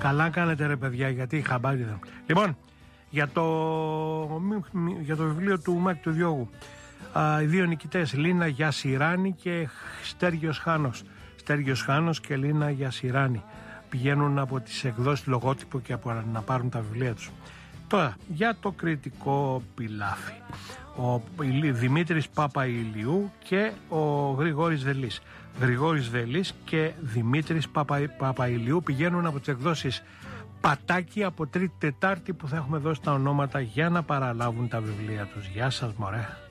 Καλά κάνετε ρε παιδιά, γιατί χαμπάρι δεν. Λοιπόν, για το βιβλίο του Μάκη του Διώγου, οι δύο νικητές, Λίνα Γιασιράνη και Στέργιος Χάνος. Στέργιος Χάνος και Λίνα Γιασιράνη πηγαίνουν από τις εκδόσεις Λογότυπο και να πάρουν τα βιβλία τους. Τώρα, για το κριτικό πιλάφι, ο Δημήτρης Παπαηλιού και ο Γρηγόρης Βελής. Γρηγόρης Βελής και Δημήτρης Παπαηλιού πηγαίνουν από τις εκδόσεις Πατάκι από Τρίτη Τετάρτη, που θα έχουμε δώσει τα ονόματα για να παραλάβουν τα βιβλία τους. Γεια σας μωρέ.